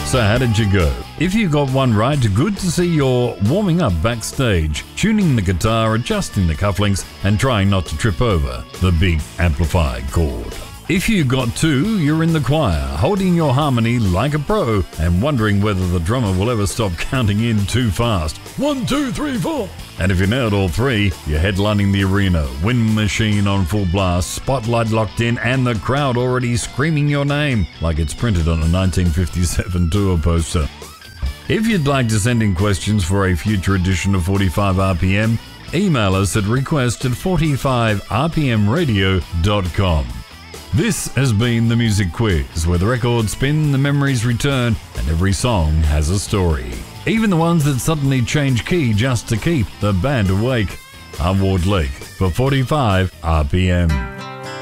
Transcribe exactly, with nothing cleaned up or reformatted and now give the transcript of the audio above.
So how did you go? If you got one right, good to see you're warming up backstage, tuning the guitar, adjusting the cufflinks, and trying not to trip over the big amplified chord. If you got two, you're in the choir, holding your harmony like a pro and wondering whether the drummer will ever stop counting in too fast. One, two, three, four. And if you nailed all three, you're headlining the arena, wind machine on full blast, spotlight locked in, and the crowd already screaming your name like it's printed on a nineteen fifty-seven tour poster. If you'd like to send in questions for a future edition of forty-five R P M, email us at request at forty-five r p m radio dot com. This has been the Music Quiz, where the records spin, the memories return, and every song has a story. Even the ones that suddenly change key just to keep the band awake. I'm Ward Lake for forty-five R P M.